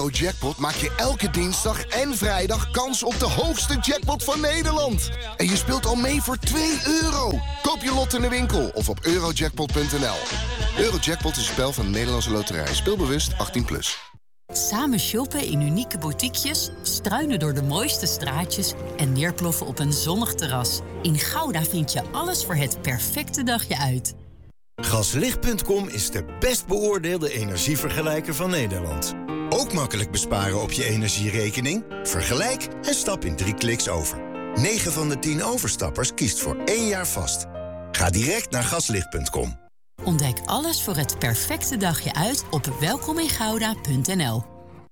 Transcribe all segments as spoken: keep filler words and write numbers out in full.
Eurojackpot maak je elke dinsdag en vrijdag kans op de hoogste jackpot van Nederland. En je speelt al mee voor twee euro. Koop je lot in de winkel of op eurojackpot punt n l. Eurojackpot is een spel van de Nederlandse Loterij. Speelbewust achttien plus. Samen shoppen in unieke boutiquejes, struinen door de mooiste straatjes en neerploffen op een zonnig terras. In Gouda vind je alles voor het perfecte dagje uit. Gaslicht punt com is de best beoordeelde energievergelijker van Nederland. Ook makkelijk besparen op je energierekening? Vergelijk en stap in drie kliks over. negen van de tien overstappers kiest voor één jaar vast. Ga direct naar gaslicht punt com. Ontdek alles voor het perfecte dagje uit op welkom in gouda punt n l.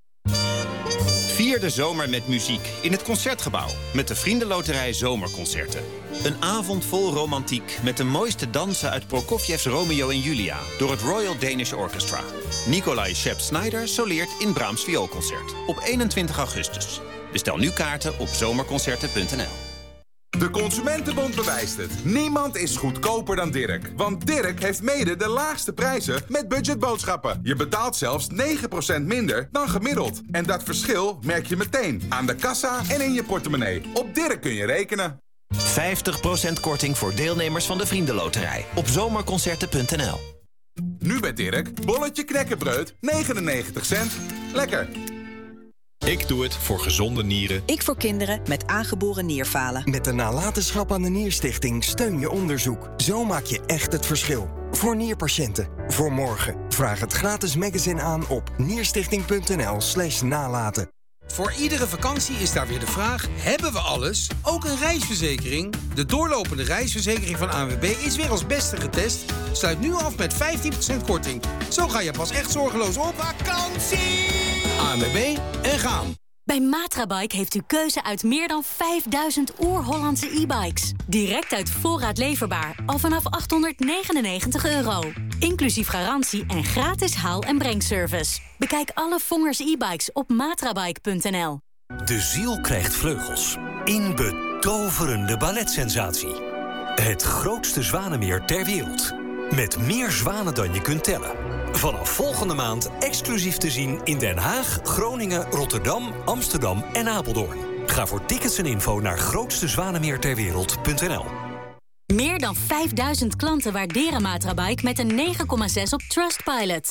Vier de zomer met muziek in het Concertgebouw met de Vriendenloterij Zomerconcerten. Een avond vol romantiek met de mooiste dansen uit Prokofievs Romeo en Julia door het Royal Danish Orchestra. Nikolai Shep-Snyder soleert in Brahms Vioolconcert op eenentwintig augustus. Bestel nu kaarten op zomerconcerten punt n l. De Consumentenbond bewijst het. Niemand is goedkoper dan Dirk. Want Dirk heeft mede de laagste prijzen met budgetboodschappen. Je betaalt zelfs negen procent minder dan gemiddeld. En dat verschil merk je meteen aan de kassa en in je portemonnee. Op Dirk kun je rekenen. vijftig procent korting voor deelnemers van de Vriendenloterij op zomerconcerten punt n l. Nu bij Dirk, bolletje knekkenbreud, negenennegentig cent. Lekker. Ik doe het voor gezonde nieren. Ik voor kinderen met aangeboren nierfalen. Met de Nalatenschap aan de Nierstichting steun je onderzoek. Zo maak je echt het verschil. Voor nierpatiënten. Voor morgen. Vraag het gratis magazine aan op nierstichting punt n l slash nalaten. Voor iedere vakantie is daar weer de vraag: hebben we alles? Ook een reisverzekering? De doorlopende reisverzekering van A N W B is weer als beste getest. Sluit nu af met vijftien procent korting. Zo ga je pas echt zorgeloos op vakantie. A N W B en gaan. Bij Matrabike heeft u keuze uit meer dan vijfduizend oer-Hollandse e-bikes. Direct uit voorraad leverbaar, al vanaf achthonderdnegenennegentig euro. Inclusief garantie en gratis haal- en brengservice. Bekijk alle Vongers e-bikes op matrabike punt n l. De ziel krijgt vleugels. In betoverende balletsensatie. Het grootste zwanenmeer ter wereld. Met meer zwanen dan je kunt tellen. Vanaf volgende maand exclusief te zien in Den Haag, Groningen, Rotterdam, Amsterdam en Apeldoorn. Ga voor tickets en info naar grootste zwanenmeer ter wereld punt n l. Meer dan vijfduizend klanten waarderen Matrabike met een negen komma zes op Trustpilot.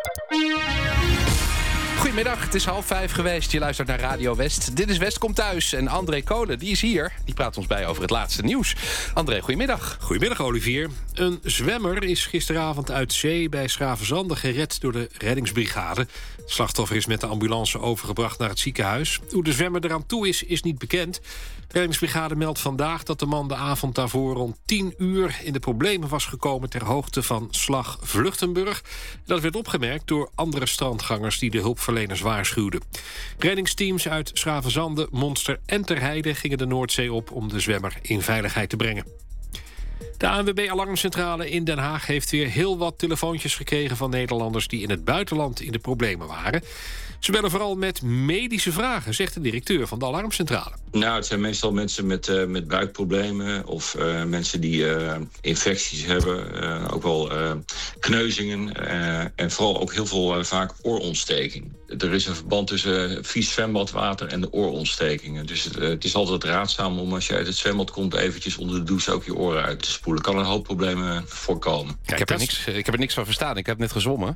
Goedemiddag, het is half vijf geweest. Je luistert naar Radio West. Dit is West komt thuis. En André Kolen, die is hier. Die praat ons bij over het laatste nieuws. André, goedemiddag. Goedemiddag, Olivier. Een zwemmer is gisteravond uit zee bij Schravenzande gered door de reddingsbrigade. Het slachtoffer is met de ambulance overgebracht naar het ziekenhuis. Hoe de zwemmer eraan toe is, is niet bekend. De reddingsbrigade meldt vandaag dat de man de avond daarvoor rond tien uur in de problemen was gekomen ter hoogte van Slag Vluchtenburg. Dat werd opgemerkt door andere strandgangers die de hulpverleners waarschuwden. Reddingsteams uit Schravenzande, Monster en Terheide gingen de Noordzee op om de zwemmer in veiligheid te brengen. De A N W B-alarmcentrale in Den Haag heeft weer heel wat telefoontjes gekregen van Nederlanders die in het buitenland in de problemen waren. Ze bellen vooral met medische vragen, zegt de directeur van de alarmcentrale. Nou, het zijn meestal mensen met, uh, met buikproblemen of uh, mensen die uh, infecties hebben, uh, ook wel uh, kneuzingen uh, en vooral ook heel veel uh, vaak oorontsteking. Er is een verband tussen uh, vies zwembadwater en de oorontstekingen. Dus uh, het is altijd raadzaam om als je uit het zwembad komt eventjes onder de douche ook je oren uit te spoelen. Kan een hoop problemen voorkomen. Kijk, ik, heb er niks, ik heb er niks van verstaan. Ik heb net gezwommen.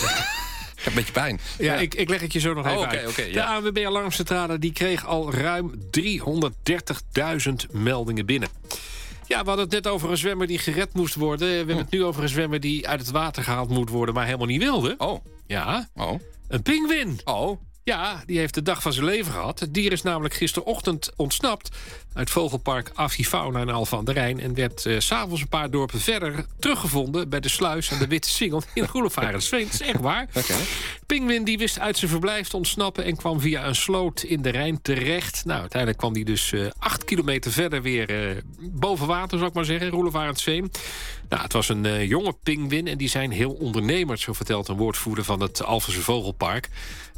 Ik heb een beetje pijn. Ja, ja. Ik, ik leg het je zo nog even oh, okay, uit. Okay, de ja. A N W B-alarmcentrale die kreeg al ruim driehonderddertigduizend meldingen binnen. Ja, we hadden het net over een zwemmer die gered moest worden. We hebben hm. het nu over een zwemmer die uit het water gehaald moet worden, maar helemaal niet wilde. Oh. Ja, oh. Een pinguïn. Oh. Ja, die heeft de dag van zijn leven gehad. Het dier is namelijk gisterochtend ontsnapt uit vogelpark Avifauna in Alphen aan de Rijn en werd uh, 's avonds een paar dorpen verder teruggevonden bij de sluis aan de Witte Singel in Roelevarensveen. Dat is echt waar. Okay. Pinguïn die wist uit zijn verblijf te ontsnappen en kwam via een sloot in de Rijn terecht. Nou, uiteindelijk kwam hij dus uh, acht kilometer verder weer uh, boven water, zou ik maar zeggen, in Roelevarensveen. Nou, het was een uh, jonge pinguïn en die zijn heel ondernemers, zo vertelt een woordvoerder van het Alphense Vogelpark.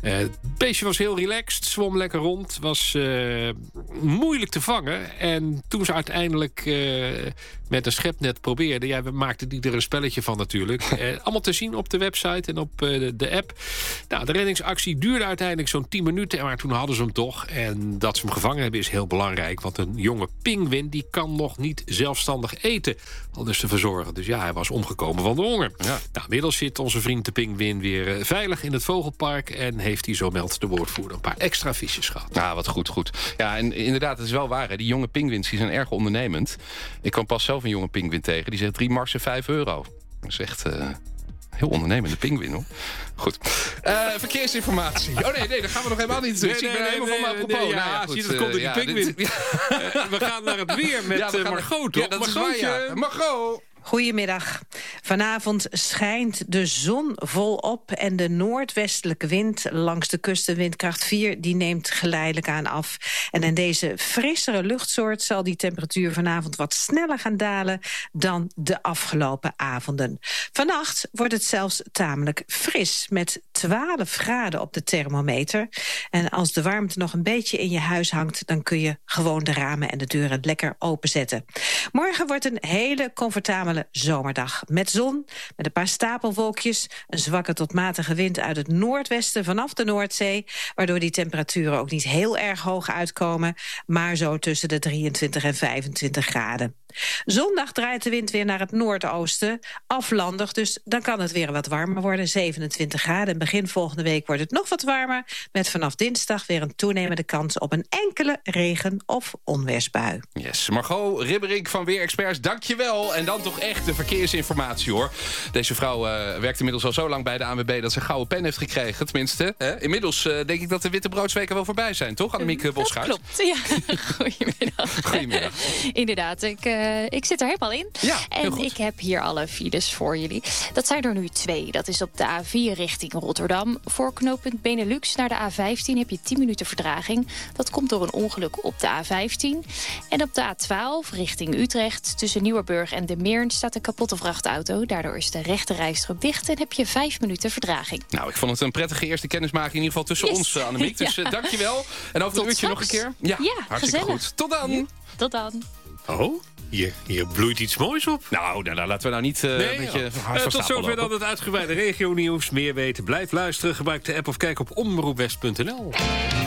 Uh, het beestje was heel relaxed, zwom lekker rond. Was uh, moeilijk te vangen. En toen ze uiteindelijk uh, met een schepnet probeerden... ja, we maakten die er een spelletje van natuurlijk. uh, allemaal te zien op de website en op uh, de, de app. Nou, de reddingsactie duurde uiteindelijk zo'n tien minuten... maar toen hadden ze hem toch. En dat ze hem gevangen hebben is heel belangrijk. Want een jonge pinguïn die kan nog niet zelfstandig eten. Al dus te verzorgen. Dus ja, hij was omgekomen van de honger. Ja. Nou, inmiddels zit onze vriend de pinguïn weer uh, veilig in het vogelpark... en heeft hij, zo meldt de woordvoerder, een paar extra visjes gehad. Ja, wat goed, goed. Ja, en inderdaad, het is wel waar. Hè. Die jonge pinguïns die zijn erg ondernemend. Ik kwam pas zelf een jonge pinguïn tegen. Die zegt drie marsen, vijf euro. Dat is echt... Uh... heel ondernemende pinguïn, hoor. Goed. Uh, verkeersinformatie. Oh nee, nee, dat gaan we nog helemaal niet doen. Nee, nee, ik ben nee, helemaal nee, van mijn apropos. Nee, ja, nou, ja, zie, dat komt door die uh, pinguïn. Ja, uh, we gaan naar het weer met ja, uh, Margot, toch? Ja, dat is waar, ja. Margot! Goedemiddag. Vanavond schijnt de zon volop en de noordwestelijke wind langs de kusten, windkracht vier, die neemt geleidelijk aan af. En in deze frissere luchtsoort zal die temperatuur vanavond wat sneller gaan dalen dan de afgelopen avonden. Vannacht wordt het zelfs tamelijk fris met twaalf graden op de thermometer. En als de warmte nog een beetje in je huis hangt, dan kun je gewoon de ramen en de deuren lekker openzetten. Morgen wordt een hele comfortabele zomerdag. Met zon, met een paar stapelwolkjes, een zwakke tot matige wind uit het noordwesten vanaf de Noordzee, waardoor die temperaturen ook niet heel erg hoog uitkomen, maar zo tussen de drieëntwintig en vijfentwintig graden. Zondag draait de wind weer naar het noordoosten, aflandig, dus dan kan het weer wat warmer worden, zevenentwintig graden. En begin volgende week wordt het nog wat warmer, met vanaf dinsdag weer een toenemende kans op een enkele regen- of onweersbui. Yes, Margot Ribberink van Weerexperts, dankjewel. En dan toch echt de verkeersinformatie, hoor. Deze vrouw uh, werkt inmiddels al zo lang bij de A N W B dat ze een gouden pen heeft gekregen, tenminste. Hè? Inmiddels uh, denk ik dat de wittebroodsweken wel voorbij zijn, toch, Annemiek Bosschuit? Dat klopt, ja. Goedemiddag. Goedemiddag. Inderdaad, ik, uh, ik zit er helemaal in. Ja, en ik heb hier alle files voor jullie. Dat zijn er nu twee. Dat is op de A vier richting Rotterdam. Voor knooppunt Benelux naar de A vijftien heb je tien minuten vertraging. Dat komt door een ongeluk op de A vijftien. En op de A twaalf richting Utrecht tussen Nieuwerburg en De Meern staat een kapotte vrachtauto. Daardoor is de rechte rijstrook dicht en heb je vijf minuten vertraging. Nou, ik vond het een prettige eerste kennismaking, in ieder geval tussen yes. ons, Annemiek. Dus uh, dankjewel. En over een uurtje nog een keer. Ja, ja hartstikke gezellig. goed. Tot dan. Ja, tot dan. Oh, hier, hier bloeit iets moois op. Nou, nou, nou laten we nou niet uh, nee, een beetje oh. hard uh, van Tot stapel zover lopen. dan het uitgebreide regionieuws. Meer weten, blijf luisteren. Gebruik de app of kijk op omroepwest punt n l.